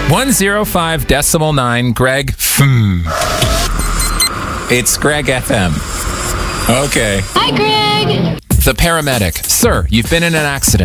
105.9 Greg FM. It's Greg FM. Okay. Hi, Greg. The paramedic. Sir, you've been in an accident.